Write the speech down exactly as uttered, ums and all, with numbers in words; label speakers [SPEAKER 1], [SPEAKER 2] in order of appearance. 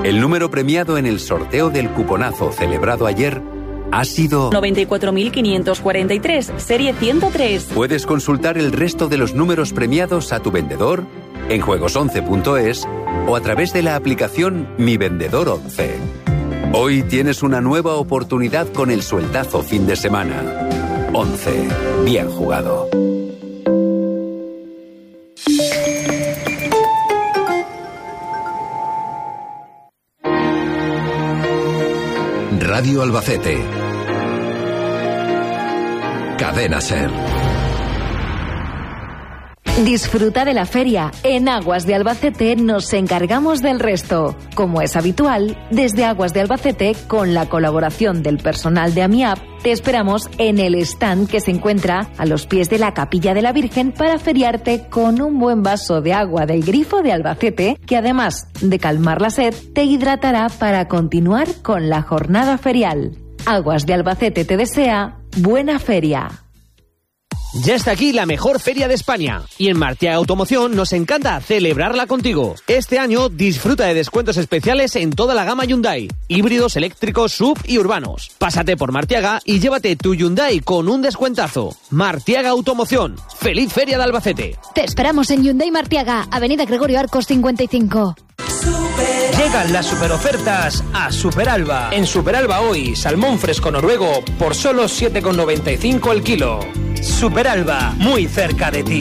[SPEAKER 1] El número premiado en el sorteo del cuponazo celebrado ayer ha sido
[SPEAKER 2] noventa y cuatro mil quinientos cuarenta y tres, serie ciento tres.
[SPEAKER 1] Puedes consultar el resto de los números premiados a tu vendedor en juegos once punto es o a través de la aplicación Mi Vendedor once. Hoy tienes una nueva oportunidad con el sueltazo fin de semana. once. Bien jugado.
[SPEAKER 3] Radio Albacete. Cadena SER.
[SPEAKER 4] Disfruta de la feria. En Aguas de Albacete nos encargamos del resto. Como es habitual, desde Aguas de Albacete, con la colaboración del personal de AMIAP, te esperamos en el stand que se encuentra a los pies de la Capilla de la Virgen para feriarte con un buen vaso de agua del grifo de Albacete, que además de calmar la sed, te hidratará para continuar con la jornada ferial. Aguas de Albacete te desea buena feria.
[SPEAKER 5] Ya está aquí la mejor feria de España y en Martiaga Automoción nos encanta celebrarla contigo. Este año disfruta de descuentos especiales en toda la gama Hyundai, híbridos, eléctricos, S U V y urbanos. Pásate por Martiaga y llévate tu Hyundai con un descuentazo. Martiaga Automoción. ¡Feliz Feria de Albacete!
[SPEAKER 6] Te esperamos en Hyundai Martiaga, Avenida Gregorio Arcos cincuenta y cinco.
[SPEAKER 7] Llegan las superofertas a Superalba. En Superalba hoy, salmón fresco noruego por solo siete con noventa y cinco el kilo. Superalba, muy cerca de ti.